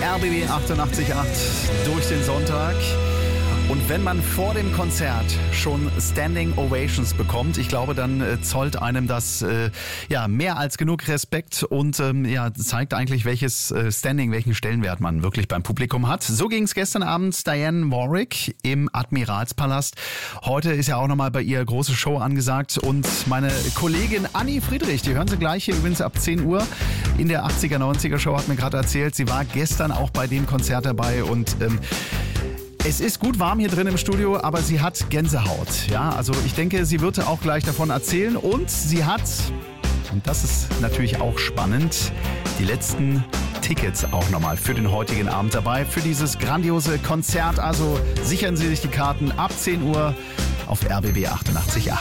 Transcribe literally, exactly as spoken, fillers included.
R B B achtundachtzig Komma acht durch den Sonntag. Und wenn man vor dem Konzert schon Standing Ovations bekommt, ich glaube, dann äh, zollt einem das äh, ja mehr als genug Respekt und ähm, ja zeigt eigentlich, welches äh, Standing, welchen Stellenwert man wirklich beim Publikum hat. So ging es gestern Abend Diane Warwick im Admiralspalast. Heute ist ja auch nochmal bei ihr große Show angesagt und meine Kollegin Anni Friedrich, die hören Sie gleich hier übrigens ab zehn Uhr in der achtziger, neunziger Show, hat mir gerade erzählt, sie war gestern auch bei dem Konzert dabei und ähm, es ist gut warm hier drin im Studio, aber sie hat Gänsehaut. Ja, also ich denke, sie wird auch gleich davon erzählen. Und sie hat, und das ist natürlich auch spannend, die letzten Tickets auch nochmal für den heutigen Abend dabei, für dieses grandiose Konzert. Also sichern Sie sich die Karten ab zehn Uhr auf R B B achtundachtzig Komma acht.